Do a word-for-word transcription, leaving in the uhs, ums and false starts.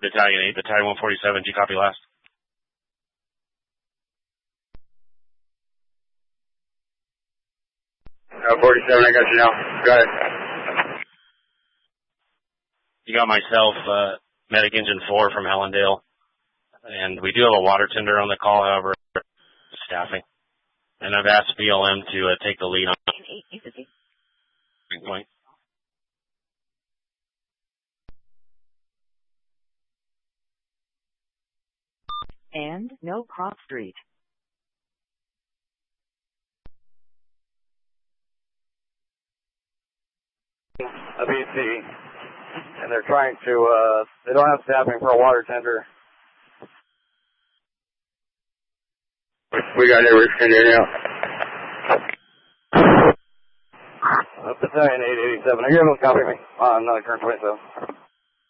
Battalion eight, Battalion one forty-seven, do you copy last? Uh, forty-seven, I got you now. Go ahead. You got myself, uh, Medic Engine four from Helendale. And we do have a water tender on the call, however, staffing. And I've asked B L M to uh, take the lead on Big point. And no Cross Street. A B C, and they're trying to, uh, they don't have staffing for a water tender. We got it, we're sending it out. Uh, Battalion eight eighty-seven, are you able to copy me? Uh, I'm not a current twenty-seven.